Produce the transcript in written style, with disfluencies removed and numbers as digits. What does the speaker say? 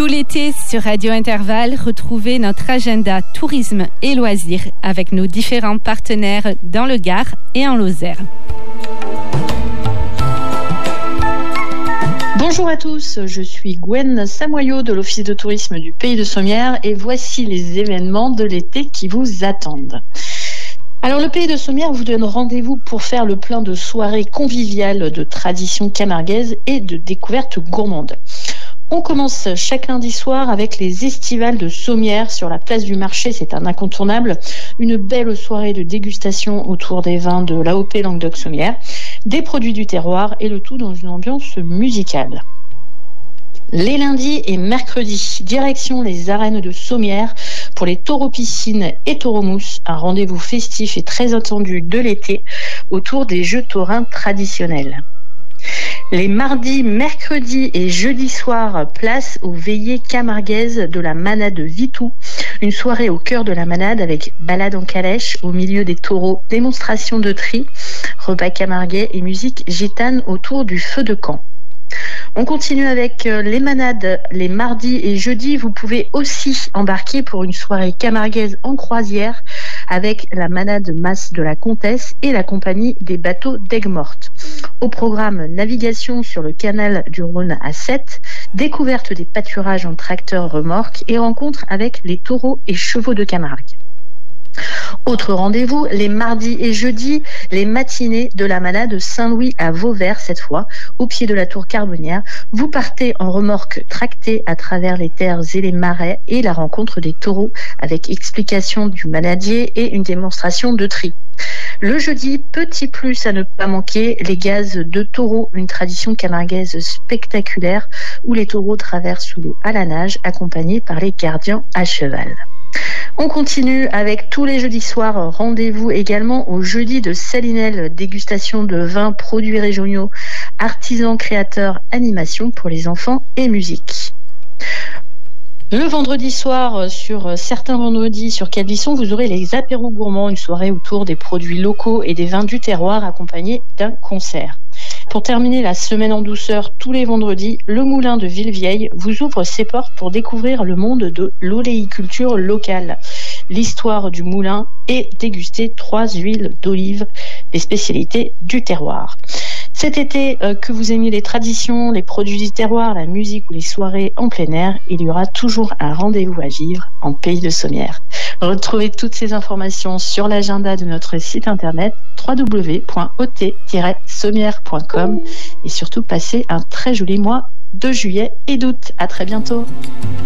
Tout l'été sur Radio Intervalle, retrouvez notre agenda tourisme et loisirs avec nos différents partenaires dans le Gard et en Lozère. Bonjour à tous, je suis Gwen Samoyau de l'Office de tourisme du Pays de Sommières et voici les événements de l'été qui vous attendent. Alors le Pays de Sommières vous donne rendez-vous pour faire le plein de soirées conviviales de traditions camarguaises et de découvertes gourmandes. On commence chaque lundi soir avec les estivales de Sommières sur la place du marché, c'est un incontournable. Une belle soirée de dégustation autour des vins de l'AOP Languedoc-Sommières, des produits du terroir et le tout dans une ambiance musicale. Les lundis et mercredis, direction les arènes de Sommières pour les taureaux piscines et taureaux mousse, un rendez-vous festif et très attendu de l'été autour des jeux taurins traditionnels. Les mardis, mercredis et jeudis soirs, place aux veillées camarguaises de la manade Vitou. Une soirée au cœur de la manade avec balade en calèche au milieu des taureaux, démonstration de tri, repas camarguais et musique gitane autour du feu de camp. On continue avec les manades. Les mardis et jeudis, vous pouvez aussi embarquer pour une soirée camarguaise en croisière avec la manade Masse de la Comtesse et la compagnie des bateaux d'Aigues-Mortes. Au programme navigation sur le canal du Rhône à 7, découverte des pâturages en tracteur remorque et rencontre avec les taureaux et chevaux de Camargue. Autre rendez-vous, les mardis et jeudis, les matinées de la manade Saint-Louis à Vauvert, cette fois, au pied de la tour Carbonnière. Vous partez en remorque tractée à travers les terres et les marais et la rencontre des taureaux avec explication du manadier et une démonstration de tri. Le jeudi, petit plus à ne pas manquer, les gazes de taureaux, une tradition camarguaise spectaculaire où les taureaux traversent l'eau à la nage accompagnés par les gardiens à cheval. On continue avec tous les jeudis soirs, rendez-vous également au jeudi de Salinel, dégustation de vins, produits régionaux, artisans, créateurs, animation pour les enfants et musique. Le vendredi soir, sur certains vendredis sur Calvisson, vous aurez les apéros gourmands, une soirée autour des produits locaux et des vins du terroir accompagnés d'un concert. Pour terminer la semaine en douceur, tous les vendredis, le Moulin de Villevieille vous ouvre ses portes pour découvrir le monde de l'oléiculture locale, l'histoire du moulin et déguster 3 huiles d'olive, les spécialités du terroir. Cet été, que vous aimiez les traditions, les produits du terroir, la musique ou les soirées en plein air, il y aura toujours un rendez-vous à vivre en Pays de Sommières. Retrouvez toutes ces informations sur l'agenda de notre site internet www.ot-sommières.com et surtout passez un très joli mois de juillet et d'août. À très bientôt.